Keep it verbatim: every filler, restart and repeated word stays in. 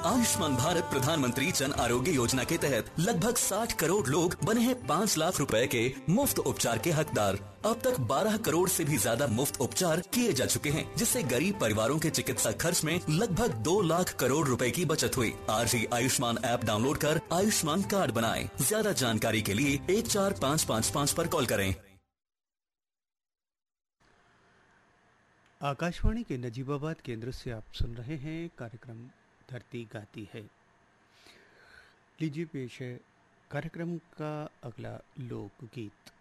आयुष्मान भारत प्रधानमंत्री जन आरोग्य योजना के तहत लगभग साठ करोड़ लोग बने हैं पाँच लाख रुपए के मुफ्त उपचार के हकदार। अब तक बारह करोड़ से भी ज्यादा मुफ्त उपचार किए जा चुके हैं, जिससे गरीब परिवारों के चिकित्सा खर्च में लगभग दो लाख करोड़ रुपए की बचत हुई। आज ही आयुष्मान ऐप डाउनलोड कर आयुष्मान कार्ड बनाएं। ज्यादा जानकारी के लिए एक चार पाँच पाँच पाँच पर कॉल करें। आकाशवाणी के नजीबाबाद केंद्र से आप सुन रहे हैं कार्यक्रम धरती गाती है। लीजिए पेश है कार्यक्रम का अगला लोकगीत।